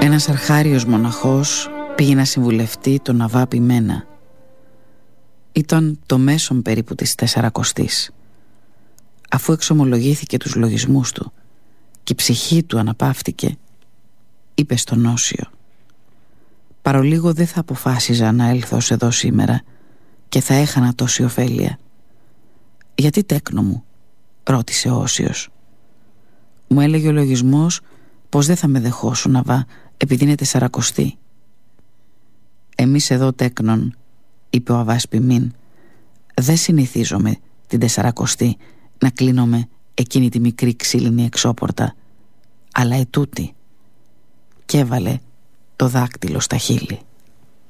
Ένας αρχάριος μοναχός πήγε να συμβουλευτεί τον Αβά Ποιμένα. Ήταν το μέσον περίπου της 40ης. Αφού εξομολογήθηκε τους λογισμούς του και η ψυχή του αναπαύτηκε, είπε στον Όσιο: «Παρολίγο δεν θα αποφάσιζα να έλθω ως εδώ σήμερα και θα έχανα τόση ωφέλεια». «Γιατί, τέκνο μου?» ρώτησε ο Όσιος. «Μου έλεγε ο λογισμός πως δεν θα με δεχόσουν, Αβά, επειδή είναι 40η». «Εμείς εδώ, τέκνον», είπε ο Αβάς Ποιμήν, «δεν συνηθίζομαι την 40η να κλείνομαι εκείνη τη μικρή ξύλινη εξώπορτα, αλλά ετούτη». Και έβαλε το δάκτυλο στα χείλη.